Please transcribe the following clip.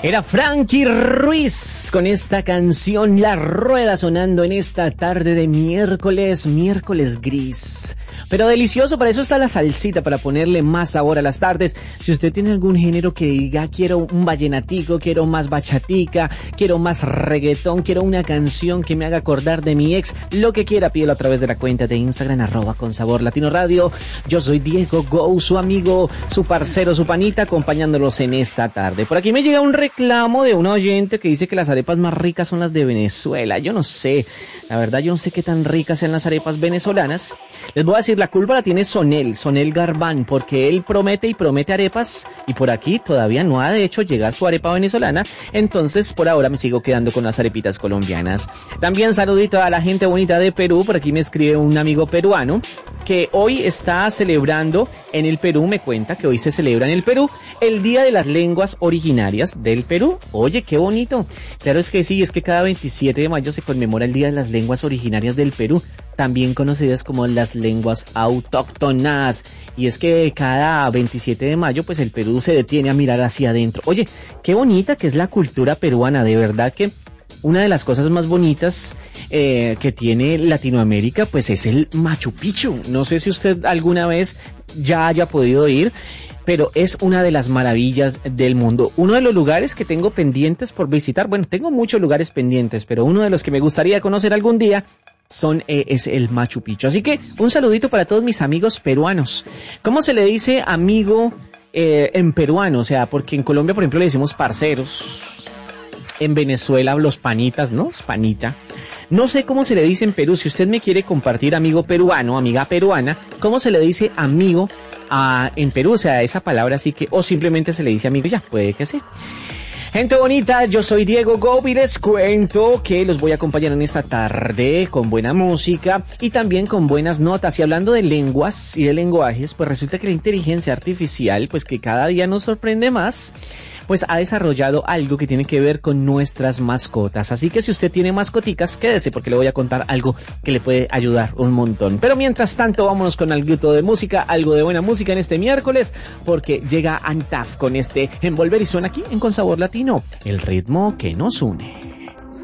Era Frankie Ruiz con esta canción La Rueda sonando en esta tarde de miércoles gris. Pero delicioso, para eso está la salsita, para ponerle más sabor a las tardes. Si usted tiene algún género que diga quiero un vallenatico, quiero más bachatica, quiero más reggaetón, quiero una canción que me haga acordar de mi ex, lo que quiera, pídelo a través de la cuenta de Instagram @consabor_latino_radio. Yo soy Diego Go, su amigo, su parcero, su panita, acompañándolos en esta tarde. Por aquí me llega un reclamo de un oyente que dice que las arepas más ricas son las de Venezuela. Yo no sé, la verdad yo no sé qué tan ricas sean las arepas venezolanas. Les voy a decir, la culpa la tiene Sonel Garbán, porque él promete y promete arepas y por aquí todavía no ha de hecho llegar su arepa venezolana. Entonces por ahora me sigo quedando con las arepitas colombianas. También saludito a la gente bonita de Perú. Por aquí me escribe un amigo peruano que hoy está celebrando en el Perú, me cuenta que hoy se celebra en el Perú el Día de las Lenguas Originarias del Perú. Oye, qué bonito. Claro es que sí, es que cada 27 de mayo se conmemora el Día de las Lenguas Originarias del Perú, también conocidas como las lenguas autóctonas. Y es que cada 27 de mayo pues el Perú se detiene a mirar hacia adentro. Oye, qué bonita que es la cultura peruana, de verdad que una de las cosas más bonitas que tiene Latinoamérica pues es el Machu Picchu. No sé si usted alguna vez ya haya podido ir, pero es una de las maravillas del mundo. Uno de los lugares que tengo pendientes por visitar, bueno, tengo muchos lugares pendientes, pero uno de los que me gustaría conocer algún día es el Machu Picchu. Así que un saludito para todos mis amigos peruanos. ¿Cómo se le dice amigo en peruano? O sea, porque en Colombia, por ejemplo, le decimos parceros. En Venezuela, los panitas, ¿no? Panita. No sé cómo se le dice en Perú. Si usted me quiere compartir, amigo peruano, amiga peruana, ¿cómo se le dice amigo en Perú? O sea, esa palabra así que, o simplemente se le dice amigo, ya, puede que sí. Gente bonita, yo soy Diego Go y les cuento que los voy a acompañar en esta tarde con buena música y también con buenas notas. Y hablando de lenguas y de lenguajes, pues resulta que la inteligencia artificial, pues que cada día nos sorprende más, pues ha desarrollado algo que tiene que ver con nuestras mascotas. Así que si usted tiene mascoticas, quédese porque le voy a contar algo que le puede ayudar un montón. Pero mientras tanto, vámonos con algo de música, algo de buena música en este miércoles, porque llega Antaf con este Envolver y suena aquí en Con Sabor Latino, el ritmo que nos une.